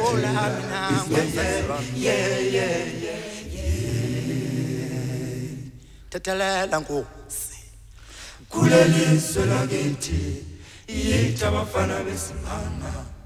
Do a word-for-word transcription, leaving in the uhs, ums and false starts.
yeah, yeah, yeah. Tetelela Nkosi kulelizwe lakithi yitha abafana besimama